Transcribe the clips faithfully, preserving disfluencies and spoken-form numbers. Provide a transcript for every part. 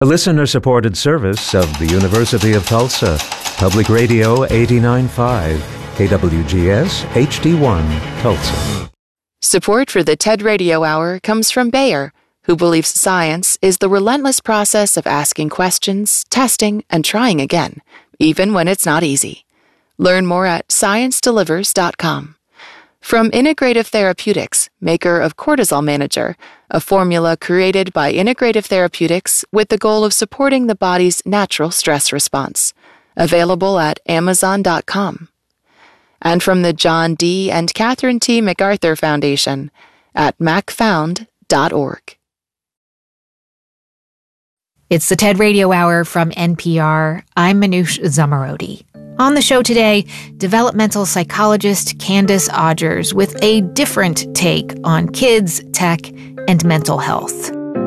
A listener-supported service of the University of Tulsa. Public Radio eighty-nine point five, K W G S H D one, Tulsa. Support for the TED Radio Hour comes from Bayer, who believes science is the relentless process of asking questions, testing, and trying again, even when it's not easy. Learn more at science delivers dot com. From Integrative Therapeutics, maker of Cortisol Manager, a formula created by Integrative Therapeutics with the goal of supporting the body's natural stress response. Available at amazon dot com. And from the John D. and Catherine T. MacArthur Foundation at mac found dot org. It's the TED Radio Hour from N P R. I'm Manoush Zomorodi. On the show today, developmental psychologist Candace Odgers with a different take on kids, tech, and mental health.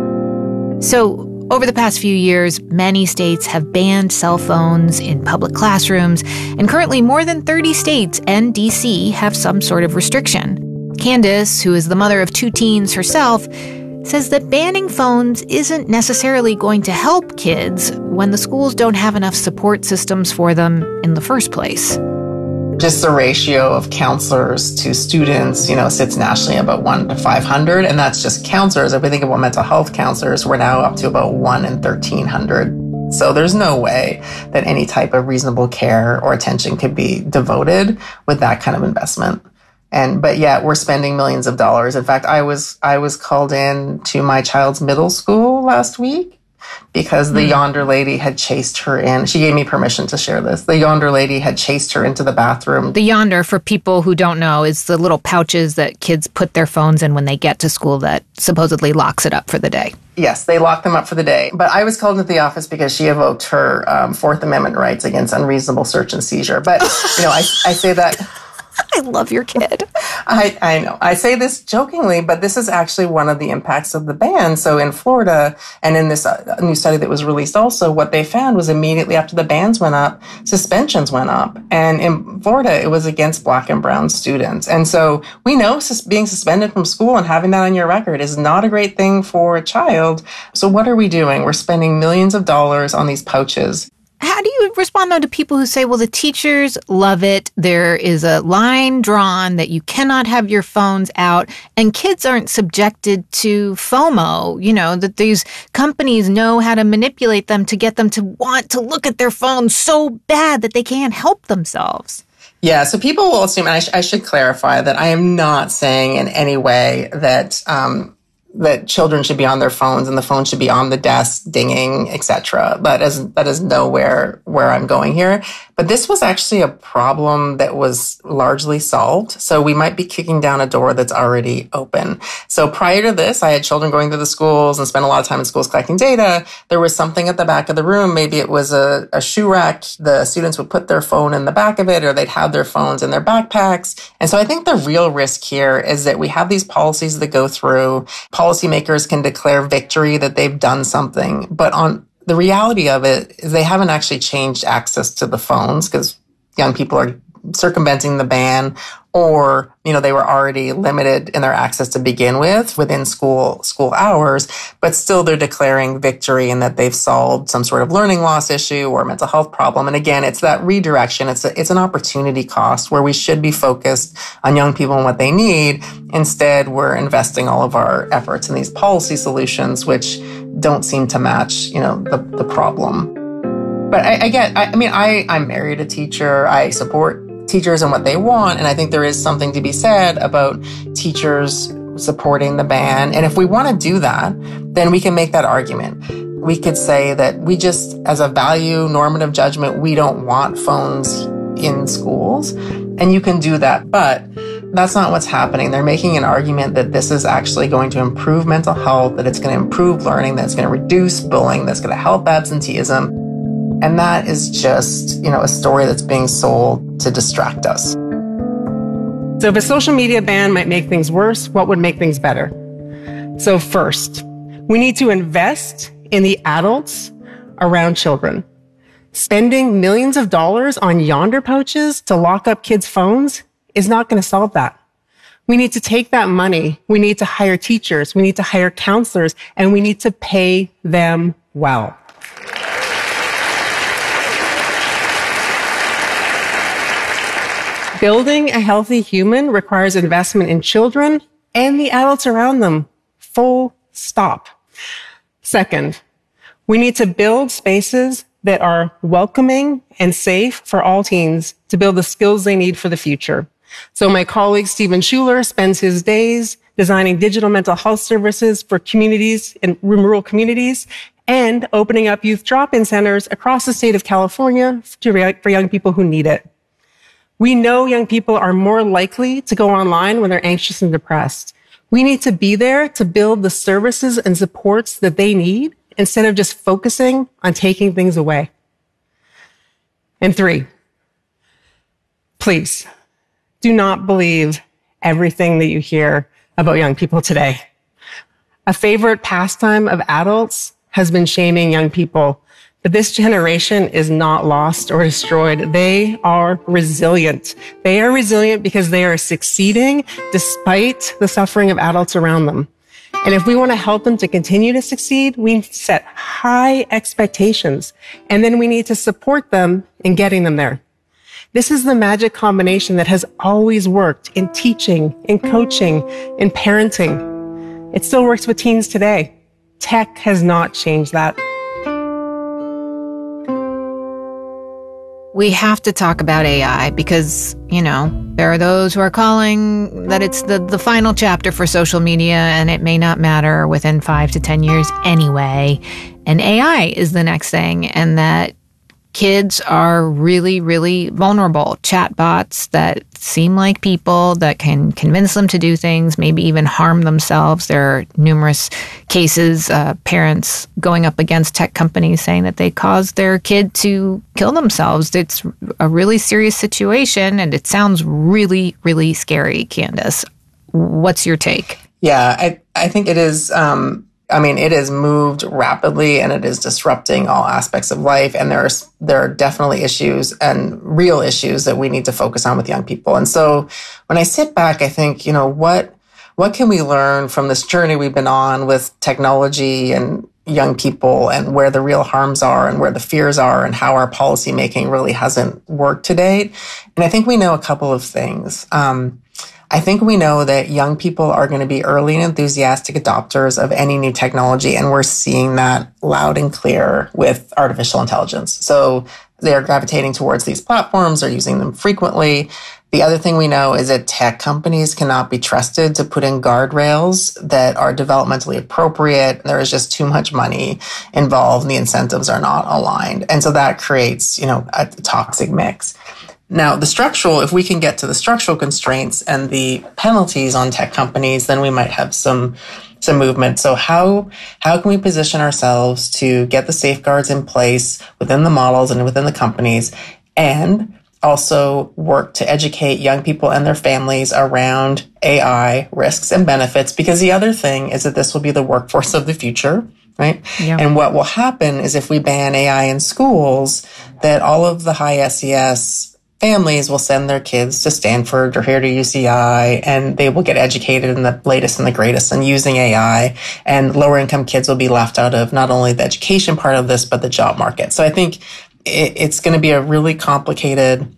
So, over the past few years, many states have banned cell phones in public classrooms, and currently more than thirty states and D C have some sort of restriction. Candace, who is the mother of two teens herself, says that banning phones isn't necessarily going to help kids when the schools don't have enough support systems for them in the first place. Just the ratio of counselors to students, you know, sits nationally about one to five hundred, and that's just counselors. If we think about mental health counselors, we're now up to about one in thirteen hundred. So there's no way that any type of reasonable care or attention could be devoted with that kind of investment. And, but yet we're spending millions of dollars. In fact, I was, I was called in to my child's middle school last week because the mm. Yonder lady had chased her in. She gave me permission to share this. The Yonder lady had chased her into the bathroom. The Yonder, for people who don't know, is the little pouches that kids put their phones in when they get to school that supposedly locks it up for the day. Yes, they lock them up for the day. But I was called into the office because she evoked her um, Fourth Amendment rights against unreasonable search and seizure. But, you know, I, I say that... I love your kid. I, I know. I say this jokingly, but this is actually one of the impacts of the ban. So in Florida, and in this uh, new study that was released also, what they found was immediately after the bans went up, suspensions went up. And in Florida, it was against Black and brown students. And so we know sus- being suspended from school and having that on your record is not a great thing for a child. So what are we doing? We're spending millions of dollars on these pouches. How do you respond, though, to people who say, well, the teachers love it. There is a line drawn that you cannot have your phones out, and kids aren't subjected to FOMO, you know, that these companies know how to manipulate them to get them to want to look at their phones so bad that they can't help themselves. Yeah, so people will assume, and I, sh- I should clarify that I am not saying in any way that um, that children should be on their phones and the phone should be on the desk, dinging, et cetera. That is that is nowhere where I'm going here. But this was actually a problem that was largely solved. So we might be kicking down a door that's already open. So prior to this, I had children going to the schools and spent a lot of time in schools collecting data. There was something at the back of the room. Maybe it was a, a shoe rack. The students would put their phone in the back of it, or they'd have their phones in their backpacks. And so I think the real risk here is that we have these policies that go through. Policymakers can declare victory that they've done something, but on the reality of it is they haven't actually changed access to the phones because young people are circumventing the ban, or, you know, they were already limited in their access to begin with within school school hours, but still they're declaring victory in that they've solved some sort of learning loss issue or mental health problem. And again, it's that redirection. It's a, it's an opportunity cost where we should be focused on young people and what they need. Instead, we're investing all of our efforts in these policy solutions, which don't seem to match, you know, the, the problem. But I, I get, I, I mean, I, I'm married a teacher. I support teachers and what they want. And I think there is something to be said about teachers supporting the ban. And if we want to do that, then we can make that argument. We could say that we just, as a value normative judgment, we don't want phones in schools. And you can do that. But that's not what's happening. They're making an argument that this is actually going to improve mental health, that it's going to improve learning, that it's going to reduce bullying, that's going to help absenteeism. And that is just, you know, a story that's being sold to distract us. So if a social media ban might make things worse, what would make things better? So first, we need to invest in the adults around children. Spending millions of dollars on Yonder pouches to lock up kids' phones is not going to solve that. We need to take that money. We need to hire teachers. We need to hire counselors, and we need to pay them well. Building a healthy human requires investment in children and the adults around them. Full stop. Second, we need to build spaces that are welcoming and safe for all teens to build the skills they need for the future. So my colleague Stephen Schuler spends his days designing digital mental health services for communities in rural communities and opening up youth drop-in centers across the state of California to, for young people who need it. We know young people are more likely to go online when they're anxious and depressed. We need to be there to build the services and supports that they need instead of just focusing on taking things away. And three, please do not believe everything that you hear about young people today. A favorite pastime of adults has been shaming young people, but this generation is not lost or destroyed. They are resilient. They are resilient because they are succeeding despite the suffering of adults around them. And if we want to help them to continue to succeed, we need to set high expectations, and then we need to support them in getting them there. This is the magic combination that has always worked in teaching, in coaching, in parenting. It still works with teens today. Tech has not changed that. We have to talk about A I because, you know, there are those who are calling that it's the, the final chapter for social media and it may not matter within five to ten years anyway. And A I is the next thing, and that kids are really, really vulnerable. Chatbots that seem like people, that can convince them to do things, maybe even harm themselves. There are numerous cases, uh, parents going up against tech companies saying that they caused their kid to kill themselves. It's a really serious situation, and it sounds really, really scary. Candace, what's your take? Yeah, I, I think it is... Um I mean, it has moved rapidly and it is disrupting all aspects of life. And there's, there are definitely issues and real issues that we need to focus on with young people. And so when I sit back, I think, you know, what, what can we learn from this journey we've been on with technology and young people, and where the real harms are and where the fears are and how our policymaking really hasn't worked to date? And I think we know a couple of things. Um, I think we know that young people are going to be early and enthusiastic adopters of any new technology, and we're seeing that loud and clear with artificial intelligence. So they're gravitating towards these platforms, they're using them frequently. The other thing we know is that tech companies cannot be trusted to put in guardrails that are developmentally appropriate. There is just too much money involved and the incentives are not aligned. And so that creates, you know, a toxic mix. Now, the structural, if we can get to the structural constraints and the penalties on tech companies, then we might have some some movement. So how how can we position ourselves to get the safeguards in place within the models and within the companies, and also work to educate young people and their families around A I risks and benefits? Because the other thing is that this will be the workforce of the future, right? Yeah. And what will happen is if we ban A I in schools, that all of the high S E S families will send their kids to Stanford or here to U C I, and they will get educated in the latest and the greatest and using A I, and lower income kids will be left out of not only the education part of this, but the job market. So I think it, it's going to be a really complicated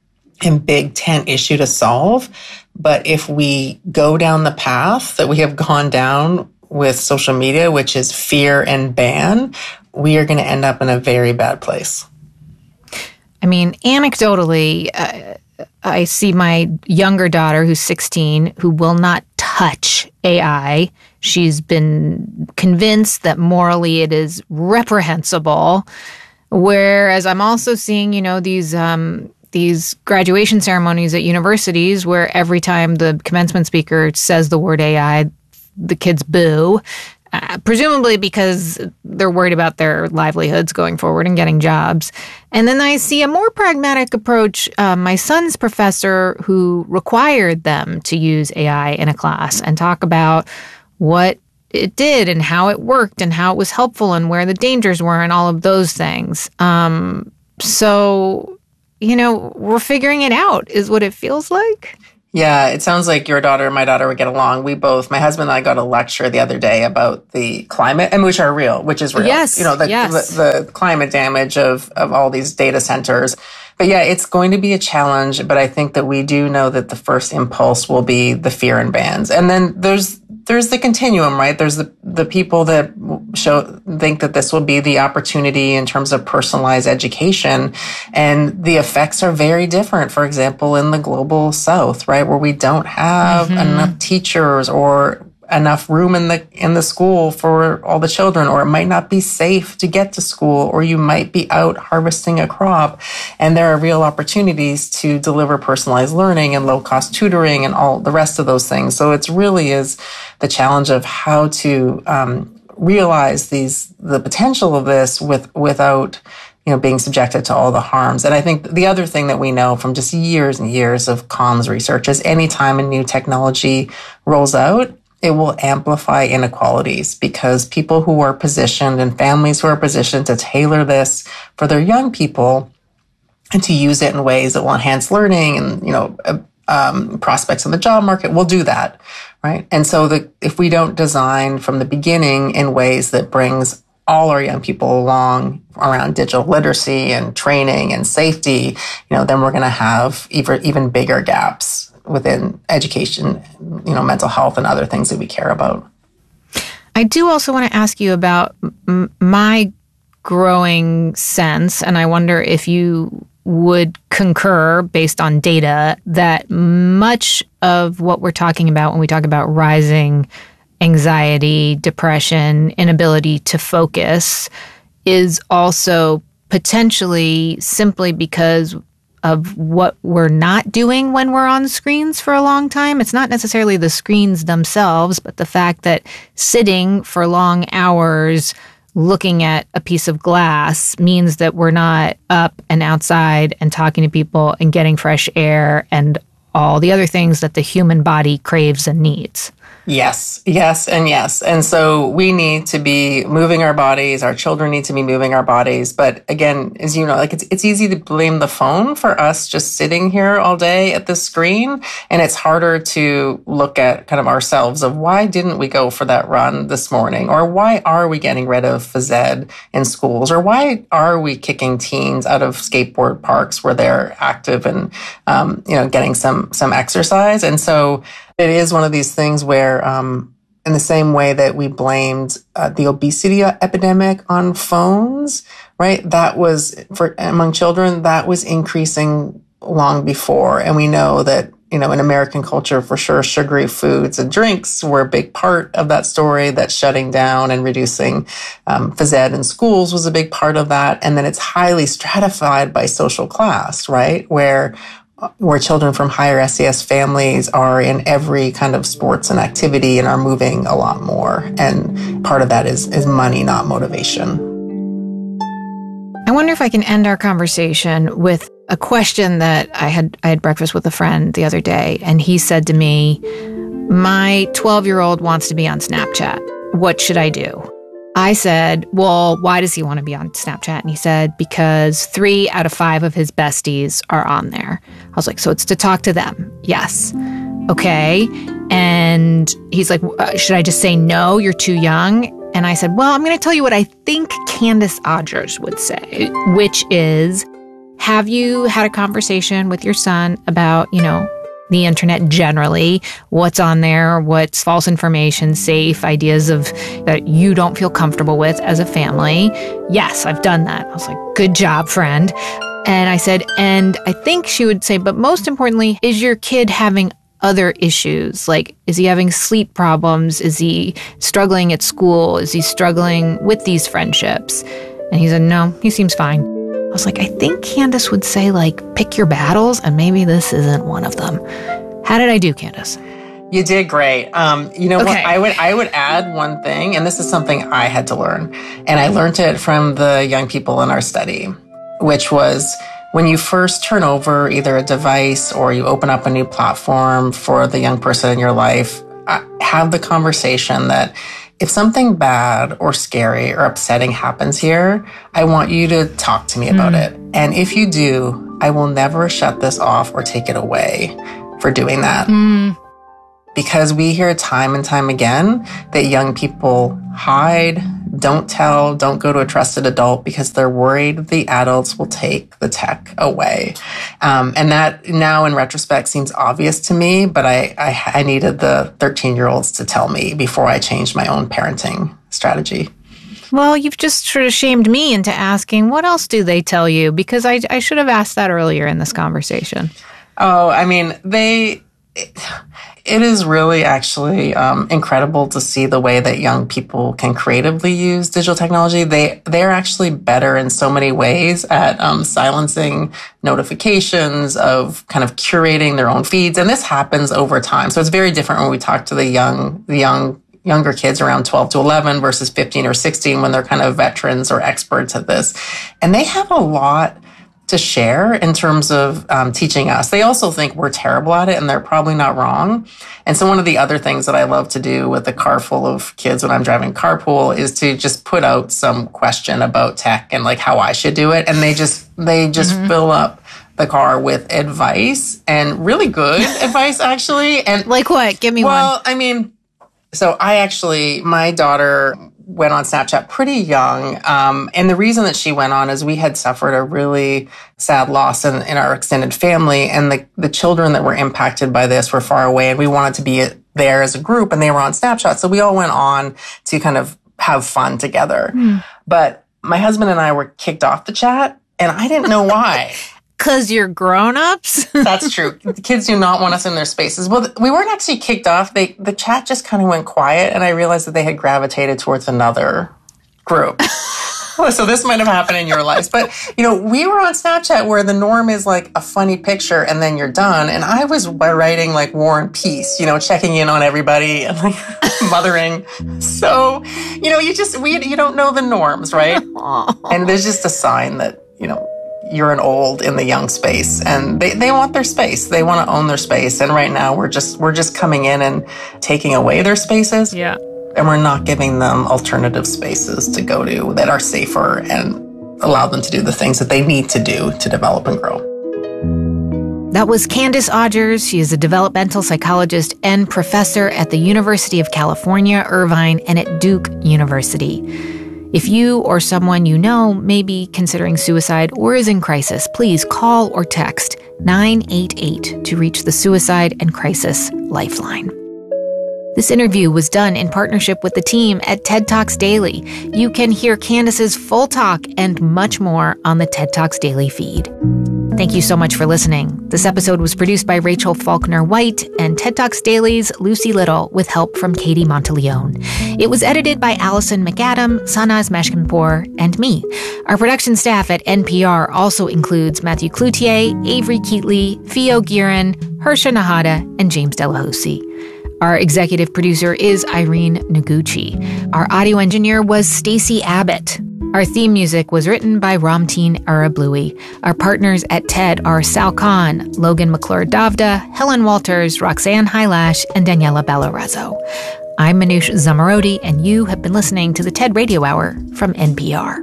and big tent issue to solve. But if we go down the path that we have gone down with social media, which is fear and ban, we are going to end up in a very bad place. I mean, anecdotally, uh, I see my younger daughter, who's sixteen, who will not touch A I. She's been convinced that morally it is reprehensible. Whereas I'm also seeing, you know, these um, these graduation ceremonies at universities where every time the commencement speaker says the word A I, the kids boo. Uh, presumably because they're worried about their livelihoods going forward and getting jobs. And then I see a more pragmatic approach. Uh, my son's professor, who required them to use A I in a class and talk about what it did and how it worked and how it was helpful and where the dangers were and all of those things. Um, so, you know, we're figuring it out, is what it feels like. Yeah, it sounds like your daughter and my daughter would get along. We both, my husband and I got a lecture the other day about the climate, and which are real, which is real. Yes, you know, the, yes. the, the climate damage of, of all these data centers. but yeah, it's going to be a challenge, but I think that we do know that the first impulse will be the fear and bans. And then there's there's the continuum, right? There's the, the people that show think that this will be the opportunity in terms of personalized education. And the effects are very different. For example, in the global South, right, where we don't have mm-hmm. enough teachers or enough room in the in the school for all the children, or it might not be safe to get to school, or you might be out harvesting a crop. And there are real opportunities to deliver personalized learning and low-cost tutoring and all the rest of those things. So it really is the challenge of how to um, realize these the potential of this with without you know, being subjected to all the harms. And I think the other thing that we know from just years and years of comms research is anytime a new technology rolls out, it will amplify inequalities, because people who are positioned and families who are positioned to tailor this for their young people and to use it in ways that will enhance learning and, you know, um, prospects in the job market will do that, right? And so the, if we don't design from the beginning in ways that brings all our young people along around digital literacy and training and safety, you know, then we're going to have even, even bigger gaps within education, you know, mental health and other things that we care about. I do also want to ask you about m- my growing sense, and I wonder if you would concur based on data, that much of what we're talking about when we talk about rising anxiety, depression, inability to focus is also potentially simply because of what we're not doing when we're on screens for a long time. It's not necessarily the screens themselves, but the fact that sitting for long hours looking at a piece of glass means that we're not up and outside and talking to people and getting fresh air and all the other things that the human body craves and needs. Yes, yes, and yes. And so we need to be moving our bodies. Our children need to be moving our bodies. But again, as you know, like it's it's easy to blame the phone for us just sitting here all day at the screen. And it's harder to look at kind of ourselves of why didn't we go for that run this morning? Or why are we getting rid of phys ed in schools? Or why are we kicking teens out of skateboard parks where they're active and, um, you know, getting some some exercise? And so it is one of these things where, um, in the same way that we blamed uh, the obesity epidemic on phones, right? That was, for among children, that was increasing long before. And we know that, you know, in American culture, for sure, sugary foods and drinks were a big part of that story, that shutting down and reducing um, phys ed in schools was a big part of that. And then it's highly stratified by social class, right? Where where children from higher S E S families are in every kind of sports and activity and are moving a lot more. And part of that is, is money, not motivation. I wonder if I can end our conversation with a question that I had I had breakfast with a friend the other day, and he said to me, my twelve-year-old wants to be on Snapchat. What should I do? I said, well, why does he want to be on Snapchat? And he said, because three out of five of his besties are on there. I was like, so it's to talk to them? Yes. Okay. And he's like, should I just say, no, you're too young? And I said, well, I'm going to tell you what I think Candace Odgers would say, which is, have you had a conversation with your son about, you know, the internet generally, what's on there, what's false information, safe ideas of that you don't feel comfortable with as a family? Yes, I've done that. I was like, good job, friend. And I said, and I think she would say, but most importantly, is your kid having other issues? Like, is he having sleep problems? Is he struggling at school? Is he struggling with these friendships? And he said, no, he seems fine. I was like, I think Candace would say, like, pick your battles, and maybe this isn't one of them. How did I do, Candace? You did great. Um, you know okay. what? I would I would add one thing, and this is something I had to learn, and I learned it from the young people in our study, which was when you first turn over either a device or you open up a new platform for the young person in your life, have the conversation that if something bad or scary or upsetting happens here, I want you to talk to me about mm. it. And if you do, I will never shut this off or take it away for doing that. Mm. Because we hear time and time again that young people hide, don't tell, don't go to a trusted adult because they're worried the adults will take the tech away. Um, and that now in retrospect seems obvious to me, but I, I, I needed the thirteen-year-olds to tell me before I changed my own parenting strategy. Well, you've just sort of shamed me into asking, what else do they tell you? Because I, I should have asked that earlier in this conversation. Oh, I mean, they... It, it is really actually um, incredible to see the way that young people can creatively use digital technology. They, they're actually better in so many ways at um, silencing notifications, of kind of curating their own feeds. And this happens over time. So it's very different when we talk to the young, the young younger kids around twelve to eleven versus fifteen or sixteen when they're kind of veterans or experts at this. And they have a lot to share in terms of um, teaching us. They also think we're terrible at it, and they're probably not wrong. And so one of the other things that I love to do with a car full of kids when I'm driving carpool is to just put out some question about tech and like how I should do it. And they just, they just mm-hmm. fill up the car with advice, and really good advice, actually. And like what? Give me well, one. Well, I mean, so I actually, my daughter went on Snapchat pretty young. Um, and the reason that she went on is we had suffered a really sad loss in, in our extended family. And the, the children that were impacted by this were far away, and we wanted to be there as a group, and they were on Snapchat. So we all went on to kind of have fun together. Mm. But my husband and I were kicked off the chat, and I didn't know why. Because you're grown-ups? That's true. The kids do not want us in their spaces. Well, we weren't actually kicked off. They, the chat just kind of went quiet, and I realized that they had gravitated towards another group. So this might have happened in your lives. But, you know, we were on Snapchat where the norm is like a funny picture and then you're done. And I was writing like War and Peace, you know, checking in on everybody and like mothering. So, you know, you just, we, you don't know the norms, right? And there's just a sign that, you know, you're an old in the young space, and they, they want their space. They want to own their space. And right now we're just, we're just coming in and taking away their spaces. Yeah. And we're not giving them alternative spaces to go to that are safer and allow them to do the things that they need to do to develop and grow. That was Candace Odgers. She is a developmental psychologist and professor at the University of California, Irvine, and at Duke University. If you or someone you know may be considering suicide or is in crisis, please call or text nine eight eight to reach the Suicide and Crisis Lifeline. This interview was done in partnership with the team at TED Talks Daily. You can hear Candace's full talk and much more on the TED Talks Daily feed. Thank you so much for listening. This episode was produced by Rachel Faulkner White and TED Talks Daily's Lucy Little with help from Katie Monteleone. It was edited by Allison McAdam, Sanaz Meshkinpour, and me. Our production staff at N P R also includes Matthew Cloutier, Avery Keatley, Theo Giron, Harsha Nahata, and James Delahousie. Our executive producer is Irene Noguchi. Our audio engineer was Stacey Abbott. Our theme music was written by Ramteen Arablouei. Our partners at TED are Sal Khan, Logan McClure-Davda, Helen Walters, Roxanne Hylash, and Daniela Ballorazzo. I'm Manoush Zomorodi, and you have been listening to the TED Radio Hour from N P R.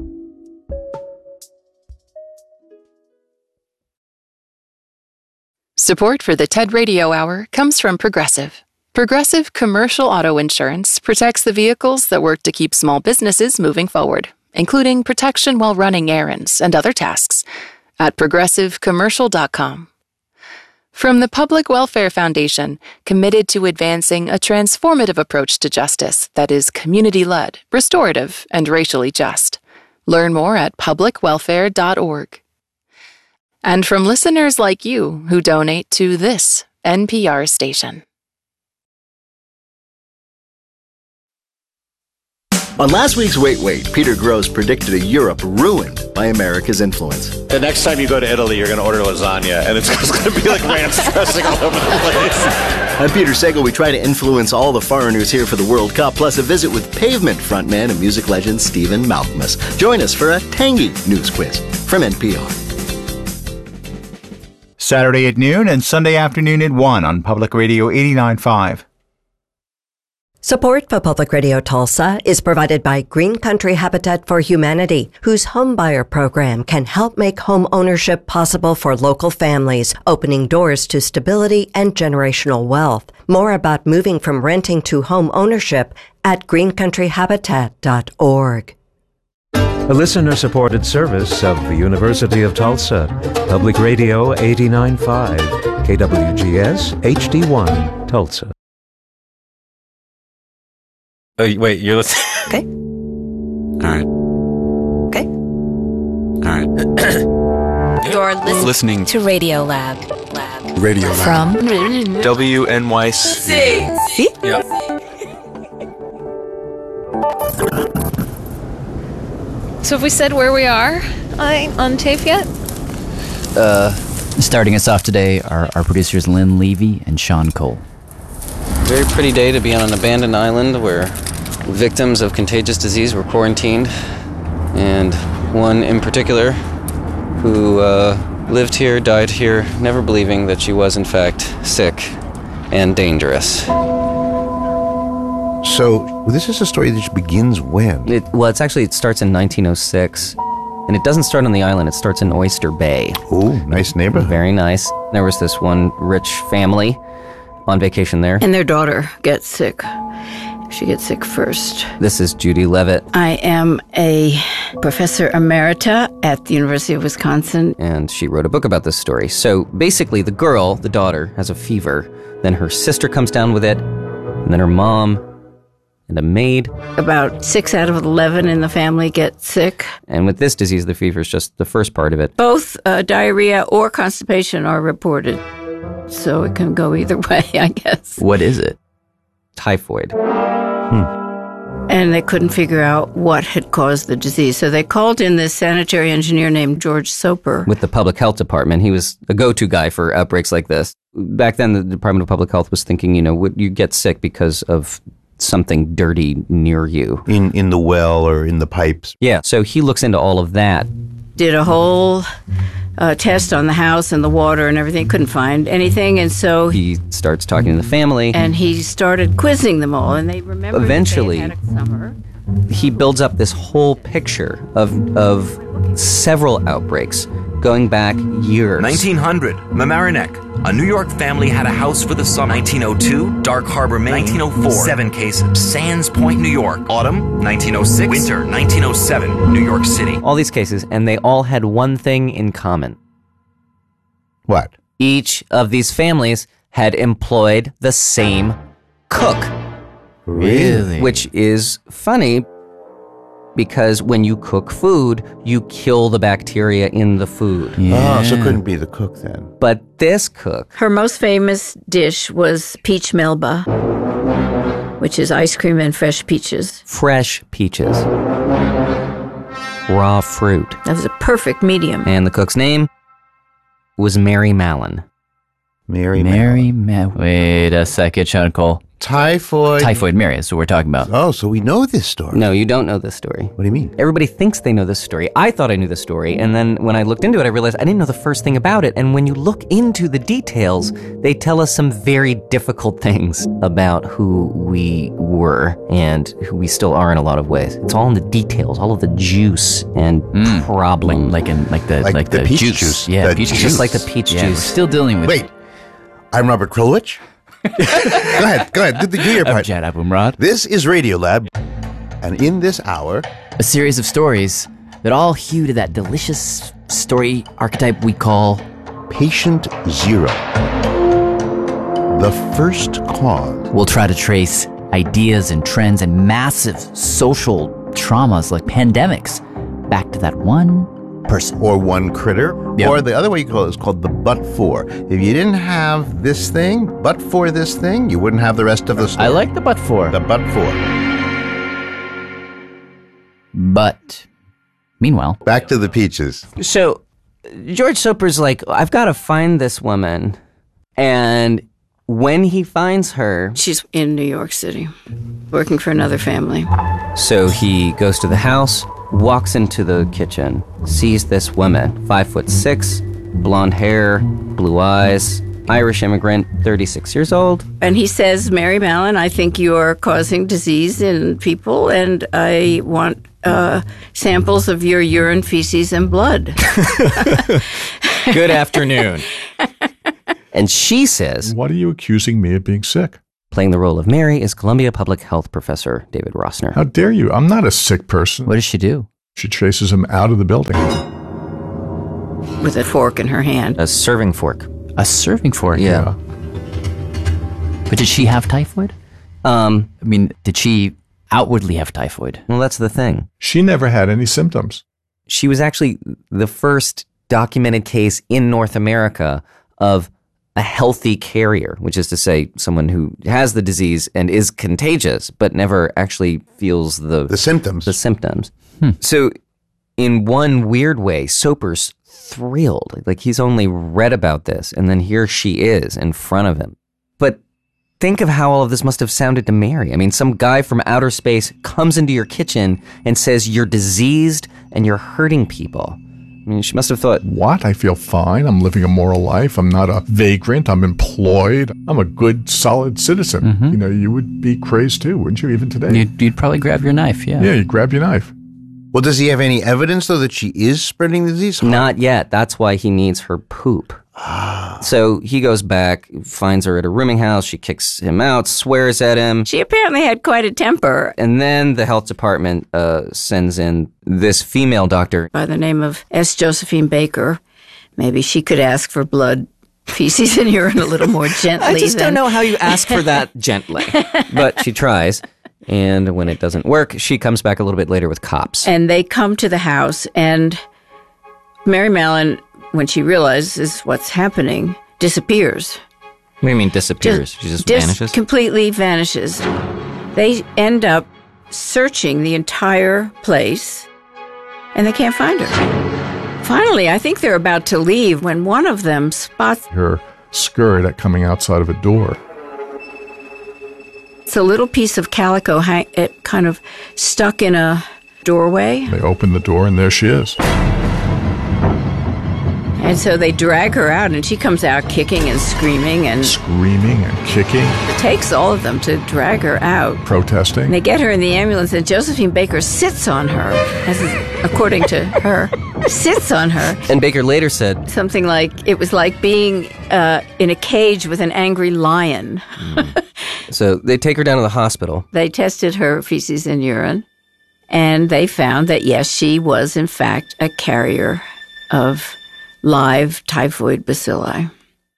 Support for the TED Radio Hour comes from Progressive. Progressive Commercial Auto Insurance protects the vehicles that work to keep small businesses moving forward, including protection while running errands and other tasks, at progressive commercial dot com. From the Public Welfare Foundation, committed to advancing a transformative approach to justice that is community-led, restorative, and racially just. Learn more at public welfare dot org. And from listeners like you who donate to this N P R station. On last week's Wait Wait, Peter Grosz predicted a Europe ruined by America's influence. The next time you go to Italy, you're going to order lasagna, and it's just going to be like ranch dressing all over the place. I'm Peter Sagal. We try to influence all the foreigners here for the World Cup, plus a visit with Pavement frontman and music legend Stephen Malkmus. Join us for a tangy news quiz from N P R. Saturday at noon and Sunday afternoon at one on Public Radio eighty-nine point five. Support for Public Radio Tulsa is provided by Green Country Habitat for Humanity, whose homebuyer program can help make home ownership possible for local families, opening doors to stability and generational wealth. More about moving from renting to home ownership at green country habitat dot org. A listener-supported service of the University of Tulsa. Public Radio eighty-nine point five, K W G S H D one, Tulsa. Oh, wait, you're listening? Okay. All right. Okay. All right. You're listening, Listening to Radio Lab. Lab. Radio Lab. From W N Y C. See? Yeah. So have we said where we are I, on tape yet? Uh, starting us off today are our producers Lynn Levy and Sean Cole. Very pretty day to be on an abandoned island where victims of contagious disease were quarantined, and one in particular who uh, lived here, died here, never believing that she was in fact sick and dangerous. So this is a story that begins when? It, well, it's actually, it starts in nineteen oh six, and it doesn't start on the island, it starts in Oyster Bay. Ooh, nice neighborhood. Very nice. There was this one rich family on vacation there. And their daughter gets sick. She gets sick first. This is Judy Levitt. I am a professor emerita at the University of Wisconsin. And she wrote a book about this story. So basically, the girl, the daughter, has a fever. Then her sister comes down with it. And then her mom and a maid. About six out of eleven in the family get sick. And with this disease, the fever is just the first part of it. Both uh, diarrhea or constipation are reported. So it can go either way, I guess. What is it? Typhoid. Hmm. And they couldn't figure out what had caused the disease. So they called in this sanitary engineer named George Soper. With the public health department. He was a go-to guy for outbreaks like this. Back then, the Department of Public Health was thinking, you know, would you get sick because of something dirty near you? In in the well or in the pipes. Yeah, so he looks into all of that. Did a whole uh, test on the house and the water and everything. Couldn't find anything, and so he starts talking to the family. And he started quizzing them all, and they remember eventually that they had a summer. He builds up this whole picture of of several outbreaks going back years. nineteen hundred, Mamaroneck. A New York family had a house for the summer. nineteen oh two, Dark Harbor, Maine. nineteen oh four, seven cases. Sands Point, New York. Autumn, nineteen oh six. Winter, nineteen oh seven, New York City. All these cases, and they all had one thing in common. What? Each of these families had employed the same cook. Really? Which is funny, because when you cook food, you kill the bacteria in the food. Yeah. Oh, so it couldn't be the cook then. But this cook... Her most famous dish was peach melba, which is ice cream and fresh peaches. Fresh peaches. Raw fruit. That was a perfect medium. And the cook's name was Mary Mallon. Mary Mary Mallon. Ma- Wait a second, Sean Cole. Typhoid. Typhoid Mary, that's what we're talking about. Oh, so we know this story. No, you don't know this story. What do you mean? Everybody thinks they know this story. I thought I knew this story, and then when I looked into it, I realized I didn't know the first thing about it. And when you look into the details, they tell us some very difficult things about who we were and who we still are in a lot of ways. It's all in the details, all of the juice and mm, problem. Like, like in like the like, like the, the peach juice. juice. Yeah, the peach juice. juice. Just like the peach yeah, juice. We're still dealing with. Wait, I'm Robert Krulwich. go ahead, go ahead. Do, do your part. I'm Jad Abumrad. This is Radiolab, and in this hour, a series of stories that all hew to that delicious story archetype we call Patient Zero. The first cause. We'll try to trace ideas and trends and massive social traumas like pandemics back to that one person. Or one critter. Yep. Or the other way you call it is called the but for. If you didn't have this thing, but for this thing, you wouldn't have the rest of the story. I like the but for. The but for. But, meanwhile. Back to the peaches. So, George Soper's like, I've got to find this woman. And when he finds her... She's in New York City, working for another family. So he goes to the house, walks into the kitchen, sees this woman, five foot six, blonde hair, blue eyes, Irish immigrant, thirty-six years old. And he says, Mary Mallon, I think you are causing disease in people, and I want uh, samples of your urine, feces, and blood. Good afternoon. And she says, What are you accusing me of being sick? Playing the role of Mary is Columbia Public Health professor David Rossner. How dare you? I'm not a sick person. What does she do? She chases him out of the building. With a fork in her hand. A serving fork. A serving fork? Yeah. But did she have typhoid? Um, I mean, did she outwardly have typhoid? Well, that's the thing. She never had any symptoms. She was actually the first documented case in North America of a healthy carrier, which is to say someone who has the disease and is contagious, but never actually feels the, the symptoms. The symptoms. Hmm. So in one weird way, Soper's thrilled. Like he's only read about this, and then here she is in front of him. But think of how all of this must have sounded to Mary. I mean, some guy from outer space comes into your kitchen and says you're diseased and you're hurting people. I mean, she must have thought, what? I feel fine. I'm living a moral life. I'm not a vagrant. I'm employed. I'm a good, solid citizen. Mm-hmm. You know, you would be crazed too, wouldn't you, even today? You'd, you'd probably grab your knife, yeah. Yeah, you grab your knife. Well, does he have any evidence, though, that she is spreading the disease? Not yet. That's why he needs her poop. So he goes back, finds her at a rooming house. She kicks him out, swears at him. She apparently had quite a temper. And then the health department uh, sends in this female doctor by the name of S. Josephine Baker. Maybe she could ask for blood, feces, and urine a little more gently. I just than... don't know how you ask for that gently. But she tries. And when it doesn't work, she comes back a little bit later with cops. And they come to the house, and Mary Mallon, when she realizes what's happening, disappears. What do you mean disappears? Just, she just dis- vanishes? Completely vanishes. They end up searching the entire place, and they can't find her. Finally, I think they're about to leave when one of them spots her skirt at coming outside of a door. It's a little piece of calico hang- it kind of stuck in a doorway. They open the door, and there she is. And so they drag her out, and she comes out kicking and screaming and... Screaming and kicking. It takes all of them to drag her out. Protesting. And they get her in the ambulance, and Josephine Baker sits on her, as is, according to her, sits on her. And Baker later said... something like, it was like being uh, in a cage with an angry lion. Mm. So they take her down to the hospital. They tested her feces and urine, and they found that, yes, she was, in fact, a carrier of live typhoid bacilli.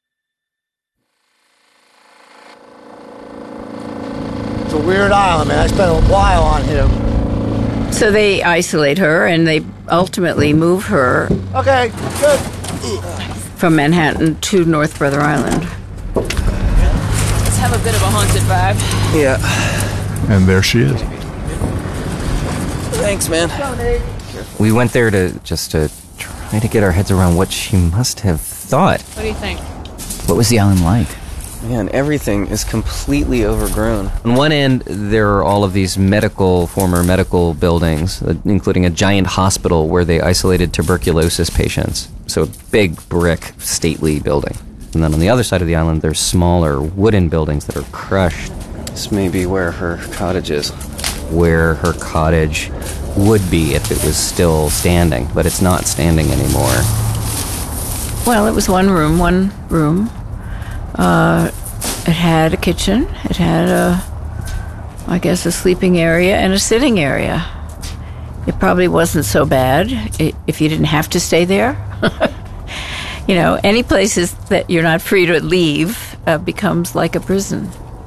It's a weird island, man. I spent a while on here. So they isolate her, and they ultimately move her Okay, good. from Manhattan to North Brother Island. Let's have a bit of a haunted vibe. Yeah. And there she is. Thanks, man. We went there to just to try to get our heads around what she must have thought. What do you think? What was the island like? Man, everything is completely overgrown. On one end, there are all of these medical, former medical buildings, uh, including a giant hospital where they isolated tuberculosis patients. So a big brick, stately building. And then on the other side of the island, there's smaller wooden buildings that are crushed. This may be where her cottage is. Where her cottage would be if it was still standing, but it's not standing anymore. Well, it was one room, one room. Uh, it had a kitchen. It had a, I guess, a sleeping area and a sitting area. It probably wasn't so bad if you didn't have to stay there. You know, any places that you're not free to leave uh, becomes like a prison.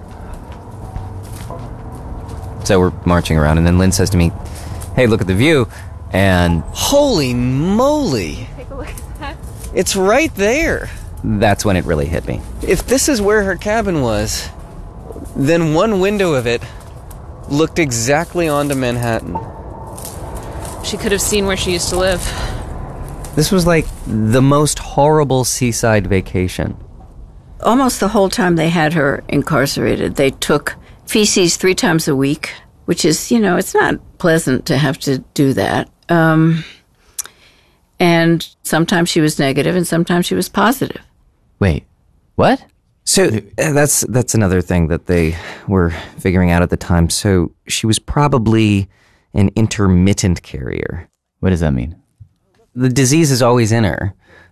So we're marching around, and then Lynn says to me, hey, look at the view, and... Holy moly! Take a look at that. It's right there. That's when it really hit me. If this is where her cabin was, then one window of it looked exactly onto Manhattan. She could have seen where she used to live. This was like the most horrible seaside vacation. Almost the whole time they had her incarcerated, they took feces three times a week, which is, you know, it's not pleasant to have to do that. Um, and sometimes she was negative and sometimes she was positive. Wait, what? So uh, that's that's another thing that they were figuring out at the time. So she was probably an intermittent carrier. What does that mean? The disease is always in her,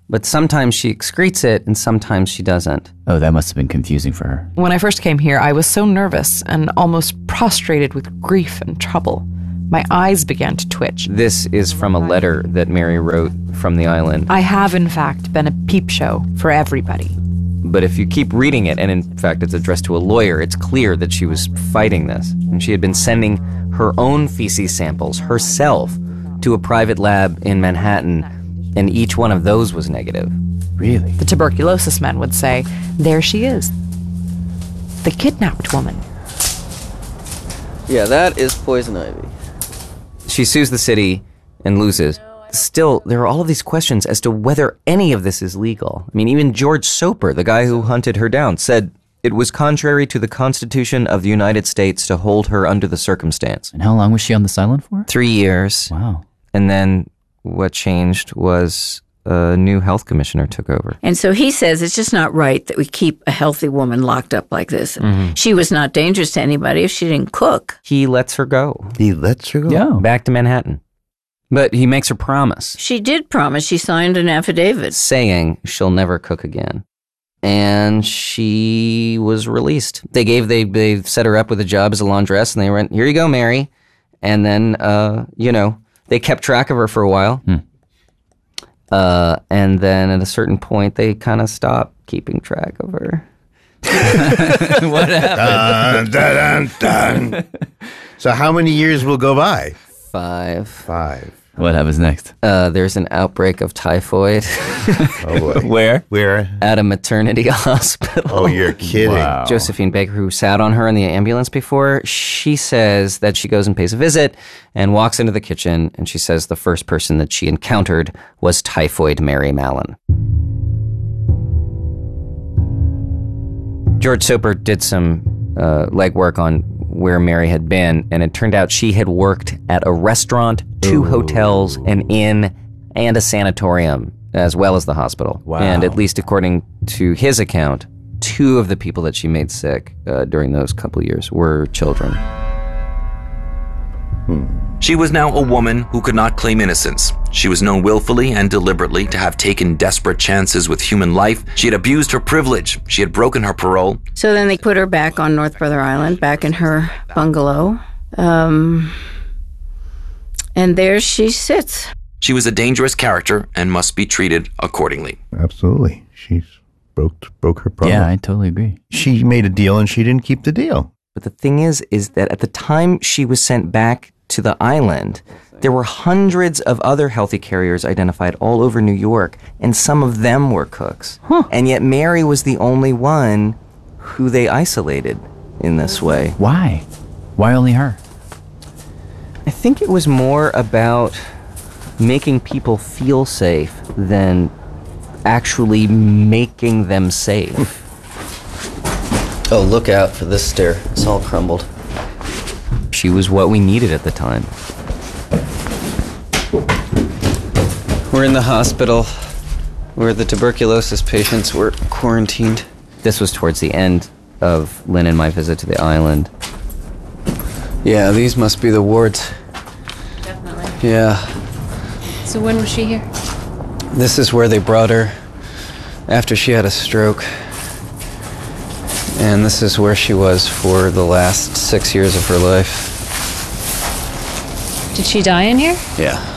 but sometimes she excretes it and sometimes she doesn't. Oh, that must have been confusing for her. When I first came here, I was so nervous and almost prostrated with grief and trouble. My eyes began to twitch. This is from a letter that Mary wrote from the island. I have, in fact, been a peep show for everybody. But if you keep reading it, and in fact it's addressed to a lawyer, it's clear that she was fighting this. And she had been sending her own feces samples herself to a private lab in Manhattan, and each one of those was negative. Really? The tuberculosis men would say, there she is, the kidnapped woman. Yeah, that is poison ivy. She sues the city and loses. Still, there are all of these questions as to whether any of this is legal. I mean, even George Soper, the guy who hunted her down, said it was contrary to the Constitution of the United States to hold her under the circumstance. And how long was she on this island for? Three years. Wow. And then what changed was a new health commissioner took over. And so he says it's just not right that we keep a healthy woman locked up like this. Mm-hmm. She was not dangerous to anybody if she didn't cook. He lets her go. He lets her go? Yeah. Back to Manhattan. But he makes her promise. She did promise. She signed an affidavit saying she'll never cook again. And she was released. They gave, they, they set her up with a job as a laundress, and they went, here you go, Mary. And then, uh, you know, they kept track of her for a while. Hmm. Uh, and then at a certain point, they kind of stopped keeping track of her. What happened? Dun, dun, dun, dun. So how many years will go by? Five. Five. What happens next? Uh, there's an outbreak of typhoid. Oh, boy. Where? Where? At a maternity hospital. Oh, you're kidding. Wow. Josephine Baker, who sat on her in the ambulance before, she says that she goes and pays a visit and walks into the kitchen, and she says the first person that she encountered was Typhoid Mary Mallon. George Soper did some uh, legwork on where Mary had been, and it turned out she had worked at a restaurant, two Ooh. hotels, an inn, and a sanatorium, as well as the hospital. Wow. And at least according to his account, two of the people that she made sick uh, during those couple of years were children. Hmm. She was now a woman who could not claim innocence. She was known willfully and deliberately to have taken desperate chances with human life. She had abused her privilege. She had broken her parole. So then they put her back on North Brother Island, back in her bungalow. Um, and there she sits. She was a dangerous character and must be treated accordingly. Absolutely. She's broke broke her promise. Yeah, I totally agree. She made a deal and she didn't keep the deal. But the thing is, is that at the time she was sent back to the island, there were hundreds of other healthy carriers identified all over New York, and some of them were cooks. Huh. And yet Mary was the only one who they isolated in this way. Why? Why only her? I think it was more about making people feel safe than actually making them safe. Oh, look out for this stair. It's all crumbled. She was what we needed at the time. We're in the hospital where the tuberculosis patients were quarantined. This was towards the end of Lynn and my visit to the island. Yeah, these must be the wards. Definitely. Yeah. So when was she here? This is where they brought her after she had a stroke. And this is where she was for the last six years of her life. Did she die in here? Yeah.